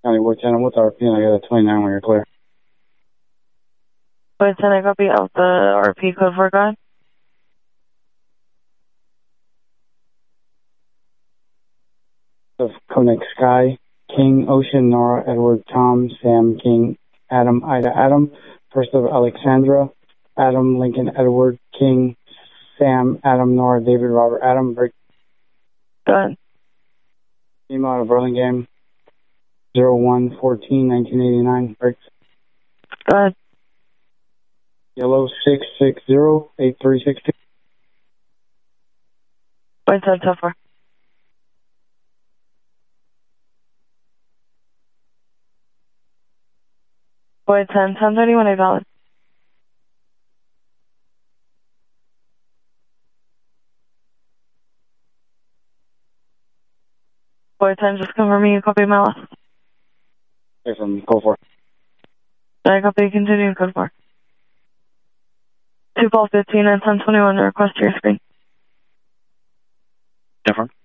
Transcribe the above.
County Ward 10, I'm with RP, and I got a 29 when you're clear. Ward 10, I copy out the RP code for God. Of Koenig Sky, King, Ocean, Nora, Edward, Tom, Sam, King, Adam, Ida, Adam. First of Alexandra, Adam, Lincoln, Edward, King, Sam, Adam, Nora, David, Robert, Adam. Break. Go ahead. Email out of Burlingame, 01-14-1989. Breaks. Go ahead. Yellow 660-8362. Wait, so far. Boy 10, 1031, A valid. Boy 10, just confirming you copy my last. Okay, from code 4. I copy continuing code 4. 2 Paul 15 and 1021 request to your screen. Different.